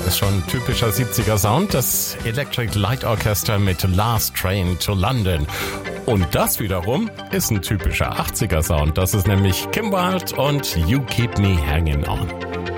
ist schon ein typischer 70er Sound, das Electric Light Orchestra mit Last Train to London. Und das wiederum ist ein typischer 80er Sound, das ist nämlich Kim Wilde und You Keep Me Hanging On.